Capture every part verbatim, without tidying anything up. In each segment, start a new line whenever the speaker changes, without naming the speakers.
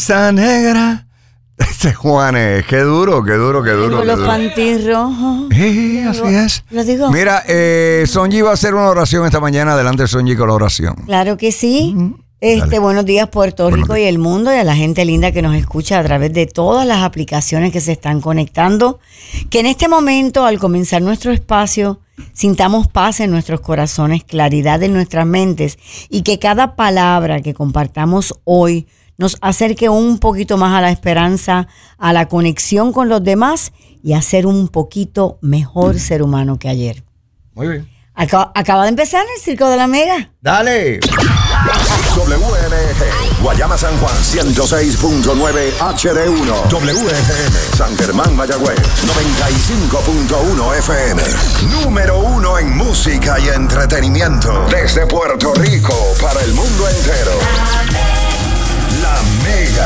Esa negra. Ese Juanes, qué duro, qué duro, qué duro.
Con
qué
los
duro.
panties rojos.
Sí, así es.
¿Lo digo?
Mira, eh, Sonji va a hacer una oración esta mañana. Adelante, Sonji, con la oración.
Claro que sí.
Mm,
Este,
dale.
buenos días, Puerto
Buenos
Rico
días.
y el mundo, y a la gente linda que nos escucha a través de todas las aplicaciones que se están conectando. Que en este momento, al comenzar nuestro espacio, sintamos paz en nuestros corazones, claridad en nuestras mentes, y que cada palabra que compartamos hoy nos acerque un poquito más a la esperanza, a la conexión con los demás y a ser un poquito mejor ser humano que ayer.
Muy bien.
Acaba, acaba de empezar el Circo de la Mega.
Dale.
W N G, Guayama San Juan, ciento seis punto nueve H D uno. W F M, San Germán, Mayagüez, noventa y cinco punto uno F M. Número uno en música y entretenimiento. Desde Puerto Rico para el mundo entero. La Mega.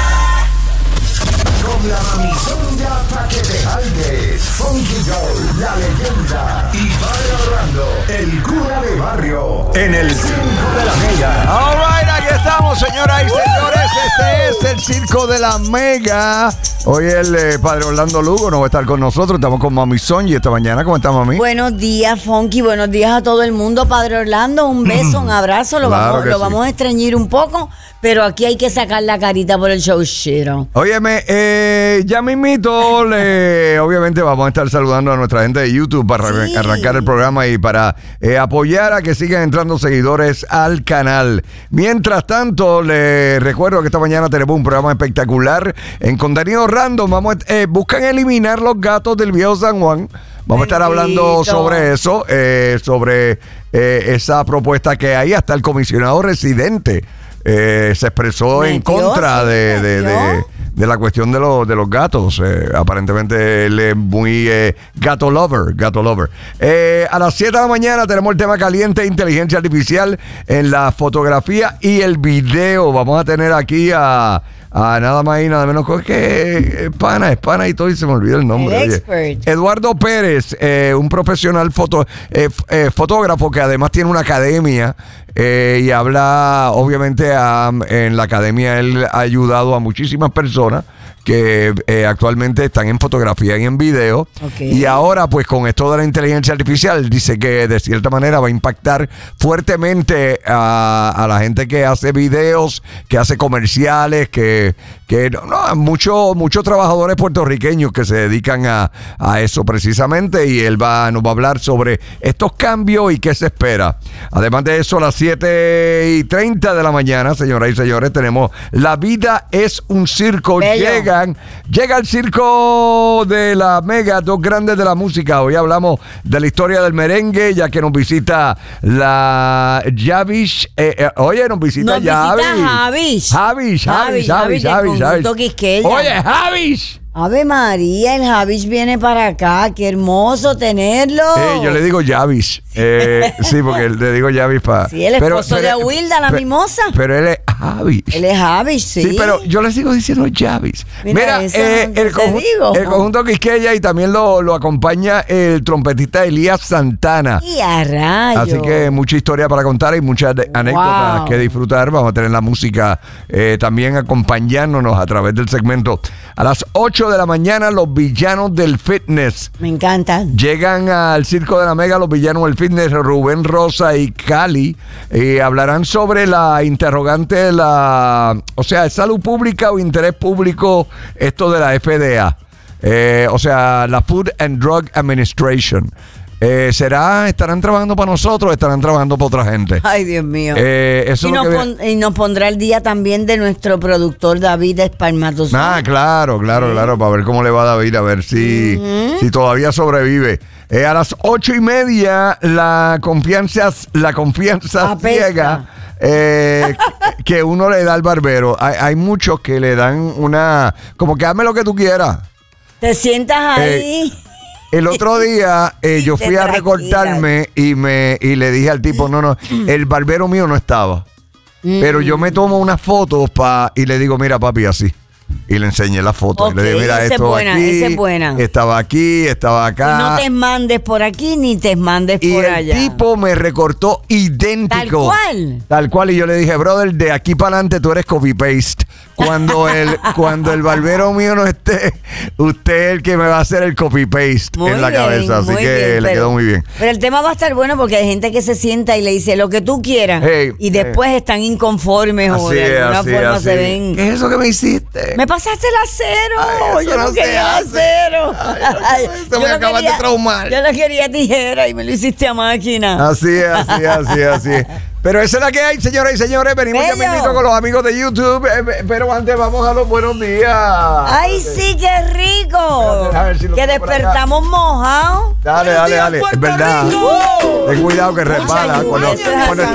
Con la mamizonga pa' que te jalgues. Funky Joe, la leyenda. Y Padre Orlando, el cura de barrio. En el Circo de la Mega.
All right, aquí estamos, señoras y señores. Este es el Circo de la Mega. Hoy el eh, Padre Orlando Lugo no va a estar con nosotros. Estamos con Mami Sonji esta mañana. ¿Cómo está, Mami?
Buenos días, Funky. Buenos días a todo el mundo. Padre Orlando, un beso, un abrazo. Lo,
Claro
vamos,
que
lo
sí.
vamos a estreñir un poco, pero aquí hay que sacar la carita por el show shiro.
Óyeme, eh, ya mismito, le, obviamente vamos a estar saludando a nuestra gente de YouTube para
Sí.
arrancar el programa y para eh, apoyar a que sigan entrando seguidores al canal. Mientras tanto, les recuerdo que esta mañana tenemos un programa espectacular en contenido random. Vamos a, eh, buscan eliminar los gatos del viejo San Juan. Vamos a estar hablando
Bendito.
sobre eso, eh, sobre eh, esa propuesta que hay. Hasta el comisionado residente eh, se expresó en
Metió,
contra
sí,
de, de, de,
metió.
de la cuestión de, los de los gatos. Eh, aparentemente él es muy eh, gato lover, gato lover. Eh, a las siete de la mañana tenemos el tema caliente, inteligencia artificial en la fotografía y el video. Vamos a tener aquí a... Ah, nada más y nada menos que es pana, es pana y todo, y se me olvida el nombre.
El
oye.
expert.
Eduardo Pérez, eh, un profesional foto, eh, f- eh, fotógrafo que además tiene una academia eh, y habla, obviamente, a- en la academia él ha ayudado a muchísimas personas que eh, actualmente están en fotografía y en video.
Ok.
Y ahora, pues con esto de la inteligencia artificial, dice que de cierta manera va a impactar fuertemente a, a la gente que hace videos, que hace comerciales, que, que no, no, muchos muchos trabajadores puertorriqueños que se dedican a, a eso precisamente. Y él va, nos va a hablar sobre estos cambios y qué se espera. Además de eso, a las siete y treinta de la mañana, señoras y señores, tenemos La Vida es un Circo.
Bello.
Llega Llega el Circo de la Mega, dos grandes de la música. Hoy hablamos de la historia del merengue, ya que nos visita la Javish. Eh, eh, oye, nos visita
Nos visita
Javish.
Javish.
Javish, Javish,
Javish,
Javish,
del
Javish,
conjunto
Javish.
Quisqueya.
Oye, Javish.
Ave María, el Javish viene para acá. Qué hermoso tenerlo.
Eh, yo le digo Javish. Eh, sí, porque le digo Javish para.
Sí, el esposo de Awilda, la mimosa.
Pero él es Javish.
Él es Javish, sí.
Sí, pero yo le sigo diciendo Javis.
Mira,
Mira,
eso,
eh,
¿qué
el,
te
conju-
digo?
el conjunto Quisqueya y también lo, lo acompaña el trompetista Elías Santana.
Y a rayos.
Así que mucha historia para contar y muchas de- anécdotas
Wow.
que disfrutar. Vamos a tener la música eh, también acompañándonos a través del segmento. A las ocho de la mañana, los villanos del fitness.
Me encanta.
Llegan al Circo de la Mega los villanos del fitness, Rubén Rosa y Cali, y hablarán sobre la interrogante de la, o sea, ¿es salud pública o interés público esto de la F D A? Eh, o sea, la Food and Drug Administration. Eh, ¿Será, estarán trabajando para nosotros o estarán trabajando para otra gente?
Ay, Dios mío.
Eh, eso
y,
es lo
nos
que
pon- y nos pondrá el día también de nuestro productor David Esparmatozoide.
Ah, claro, claro, claro, para ver cómo le va a David, a ver si,
Ujú.
si todavía sobrevive. Eh, a las ocho y media, la confianza, la confianza
Apesta.
ciega eh, que uno le da al barbero. Hay, hay muchos que le dan una, como que hazme lo que tú quieras.
Te sientas ahí.
El otro día eh, yo
Te
fui a
tranquilas.
recortarme y me y le dije al tipo, no, no, el barbero mío no estaba. Pero yo me tomo unas fotos pa, y le digo, mira papi, así. y le enseñé la foto.
Ok,
y le dije, mira,
esa es
esto
buena,
aquí,
esa es buena.
estaba aquí, estaba acá.
Y no te mandes por aquí ni te mandes
Y
por
el
allá.
tipo me recortó idéntico.
Tal cual.
Tal cual. Y yo le dije, brother, de aquí para adelante tú eres copy-paste. Cuando el, cuando el barbero mío no esté, usted es el que me va a hacer el copy-paste
Muy
en la
bien,
cabeza. Así
muy
que
bien,
le
pero-
quedó muy bien.
Pero el tema va a estar bueno porque hay gente que se sienta y le dice lo que tú quieras.
Hey,
y después están inconformes o
Así
de
es,
alguna
así,
forma
así.
se ven.
¿Qué es eso que me hiciste?
Me pasaste el acero.
Ay, eso
yo no,
no se
quería
hace.
acero.
Ay, eso
Yo
me
no
acabas de
quería-
traumar.
Yo no quería tijera y me lo hiciste a máquina.
Así es, así es, así es, así es. Pero esa es la que hay, señoras y señores. Venimos ya
Bello.
mismito con los amigos de YouTube. eh, Pero antes vamos a los buenos días.
¡Ay, sí, qué rico!
Espérate, a ver si lo
Que
tengo por acá.
despertamos mojados.
Dale,
Buenos
dale,
días,
dale. Es
Puerto
verdad.
Rico.
Ten cuidado que resbala.
lluvia,
Cuando,
eso es
cuando
acá.